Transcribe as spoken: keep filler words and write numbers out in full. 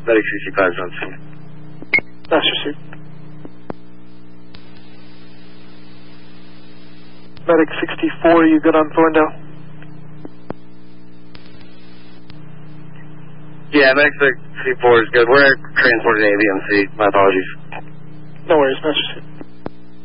Medic sixty-five is on scene. Master suit. Medic sixty-four, you good on Thorndale? Yeah, Medic sixty-four is good. We're transporting A B M C. My apologies. No worries, Master suit.